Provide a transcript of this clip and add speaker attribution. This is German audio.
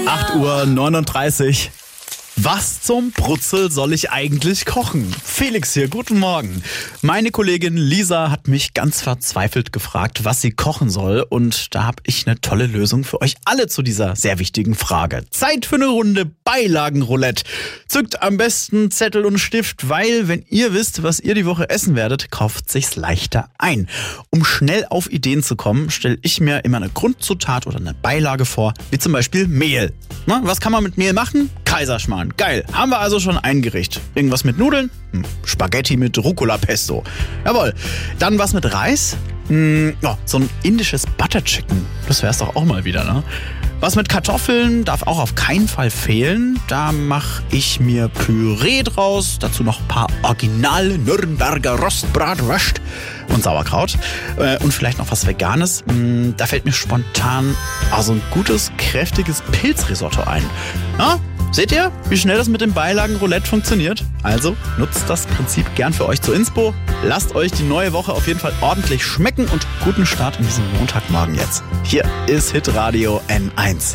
Speaker 1: 8:39 Uhr. Was zum Brutzel soll ich eigentlich kochen? Felix hier, guten Morgen. Meine Kollegin Lisa hat mich ganz verzweifelt gefragt, was sie kochen soll. Und da habe ich eine tolle Lösung für euch alle zu dieser sehr wichtigen Frage. Zeit für eine Runde Beilagenroulette. Zückt am besten Zettel und Stift, weil wenn ihr wisst, was ihr die Woche essen werdet, kauft sich's leichter ein. Um schnell auf Ideen zu kommen, stelle ich mir immer eine Grundzutat oder eine Beilage vor, wie zum Beispiel Mehl. Na, was kann man mit Mehl machen? Kaiserschmarrn. Geil. Haben wir also schon ein Gericht. Irgendwas mit Nudeln? Spaghetti mit Rucola-Pesto. Jawohl. Dann was mit Reis? So ein indisches Butter Chicken. Das wär's doch auch mal wieder, ne? Was mit Kartoffeln darf auch auf keinen Fall fehlen. Da mache ich mir Püree draus. Dazu noch ein paar original Nürnberger Rostbratwurst und Sauerkraut. Und vielleicht noch was Veganes. Da fällt mir spontan also ein gutes, kräftiges Pilzrisotto ein. Ja? Seht ihr, wie schnell das mit dem Beilagenroulette funktioniert? Also nutzt das Prinzip gern für euch zur Inspo. Lasst euch die neue Woche auf jeden Fall ordentlich schmecken und guten Start in diesem Montagmorgen jetzt. Hier ist Hitradio N1.